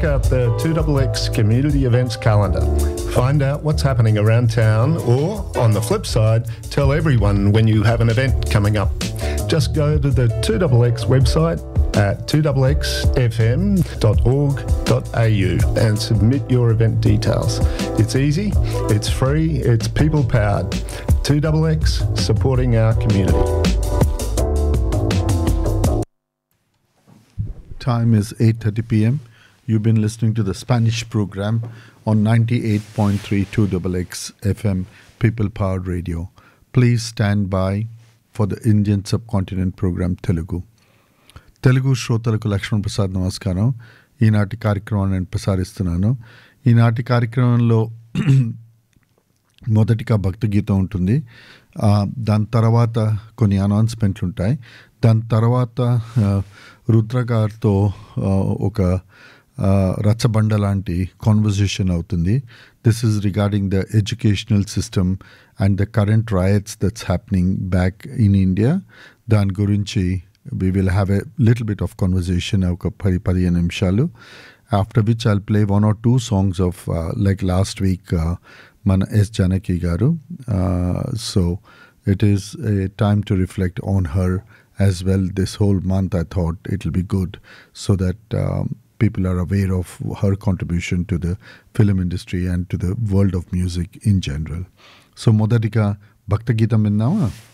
check out the 2XX Community Events calendar. Find out what's happening around town, or, on the flip side, tell everyone when you have an event coming up. Just go to the 2XX website at 2xfm.org.au and submit your event details. It's easy, it's free, it's people-powered. 2XX, supporting our community. Time is 8:30 p.m. You've been listening to the Spanish program on 98.3 2XX FM People Powered Radio. Please stand by for the Indian Subcontinent program Telugu. Telugu శ్రోతలకు లక్ష్మణ్ ప్రసాద్ నమస్కారం. ఈనాటి కార్యక్రమాన్ని నేను ప్రసారిస్తున్నాను. ఈనాటి కార్యక్రమంలో మొదటిగా భక్తి గీతం ఉంటుంది. దాని తర్వాత కొన్ని అనౌన్స్మెంట్లు ఉంటాయి. దాని తర్వాత రుద్ర గారితో ఒక రచ్చబండ లాంటి కాన్వర్జేషన్ అవుతుంది. This is regarding the educational system and the current rights that's happening back in India. దాని గురించి we will have a little bit of conversation ఒక 10-15 నిమిషాలు. After which I'll play one or two songs of like last week మన S. Janaki garu. So it is a time to reflect on her as well. This whole month I thought it will be good so that people are aware of her contribution to the film industry and to the world of music in general. So మొదటిగా భక్తి గీతం విన్నావా?